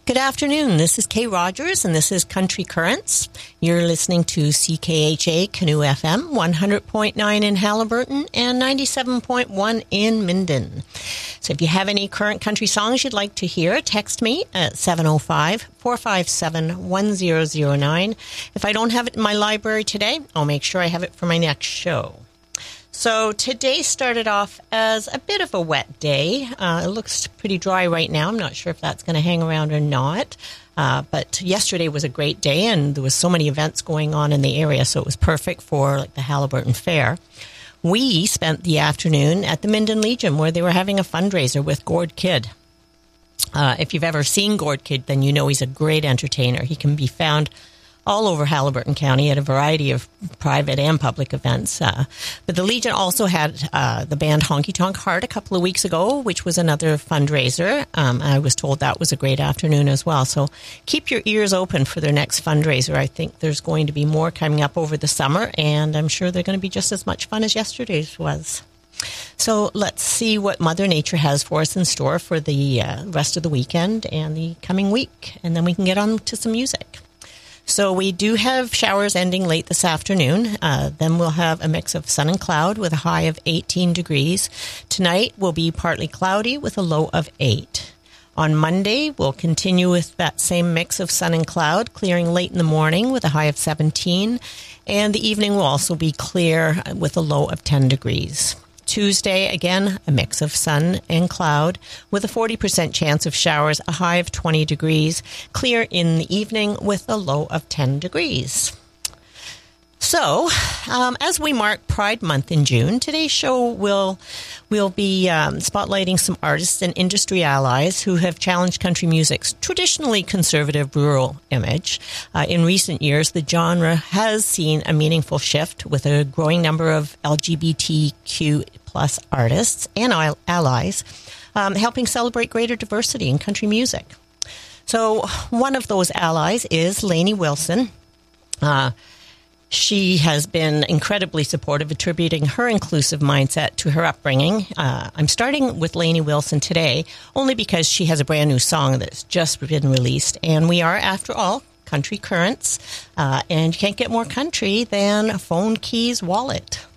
Good afternoon. This is Kay Rogers, and this is Country Currents. You're listening to CKHA Canoe FM, 100.9 in Haliburton and 97.1 in Minden. So if you have any current country songs you'd like to hear, text me at 705-457-1009. If I don't have it in my library today, I'll make sure I have it for my next show. So today started off as a bit of a wet day. It looks pretty dry right now. I'm not sure if that's going to hang around or not. But yesterday was a great day, and there was so many events going on in the area, so it was perfect for like the Haliburton Fair. We spent the afternoon at the Minden Legion, where they were having a fundraiser with Gord Kidd. If you've ever seen Gord Kidd, then you know he's a great entertainer. He can be found all over Haliburton County at a variety of private and public events. But the Legion also had the band Honky Tonk Heart a couple of weeks ago, which was another fundraiser. I was told that was a great afternoon as well. So keep your ears open for their next fundraiser. I think there's going to be more coming up over the summer, and I'm sure they're going to be just as much fun as yesterday's was. So let's see what Mother Nature has for us in store for the rest of the weekend and the coming week, and then we can get on to some music. So we do have showers ending late this afternoon. Then we'll have a mix of sun and cloud with a high of 18 degrees. Tonight will be partly cloudy with a low of 8. On Monday, we'll continue with that same mix of sun and cloud, clearing late in the morning with a high of 17. And the evening will also be clear with a low of 10 degrees. Tuesday, again, a mix of sun and cloud with a 40% chance of showers, a high of 20 degrees, clear in the evening with a low of 10 degrees. So, as we mark Pride Month in June, today's show will be spotlighting some artists and industry allies who have challenged country music's traditionally conservative rural image. In recent years, the genre has seen a meaningful shift with a growing number of LGBTQ plus artists and allies helping celebrate greater diversity in country music. So one of those allies is Lainey Wilson. She has been incredibly supportive, attributing her inclusive mindset to her upbringing. I'm starting with Lainey Wilson today, only because she has a brand new song that's just been released. And we are, after all, Country Currents. And you can't get more country than Phone Keys Wallet.